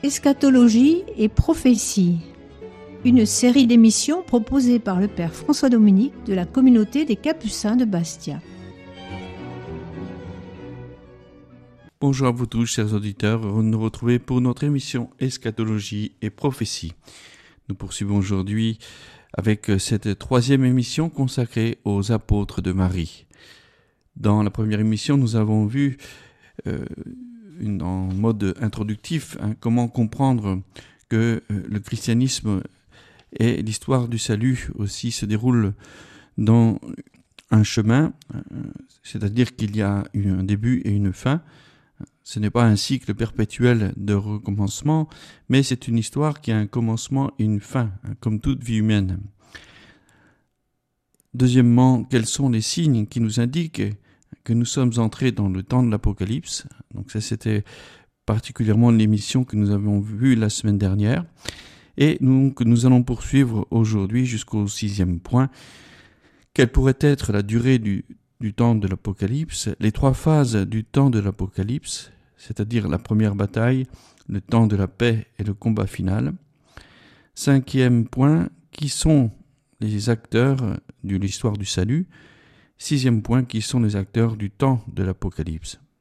Eschatologie et prophétie, une série d'émissions proposée par le Père François Dominique de la communauté des Capucins de Bastia. Bonjour à vous tous, chers auditeurs, heureux de nous retrouver pour notre émission Eschatologie et prophétie. Nous poursuivons aujourd'hui avec cette troisième émission consacrée aux apôtres de Marie. Dans la première émission, nous avons vu en mode introductif comment comprendre que le christianisme et l'histoire du salut aussi se déroulent dans un chemin, c'est-à-dire qu'il y a un début et une fin. Ce n'est pas un cycle perpétuel de recommencement, mais c'est une histoire qui a un commencement et une fin, comme toute vie humaine. Deuxièmement, quels sont les signes qui nous indiquent que nous sommes entrés dans le temps de l'Apocalypse? Donc ça, c'était particulièrement l'émission que nous avons vue la semaine dernière. Et nous allons poursuivre aujourd'hui jusqu'au 6e point. Quelle pourrait être la durée du temps de l'Apocalypse, les 3 phases du temps de l'Apocalypse, c'est-à-dire la première bataille, le temps de la paix et le combat final. 5e point, qui sont les acteurs de l'histoire du salut. 6e point, qui sont les acteurs du temps de l'Apocalypse.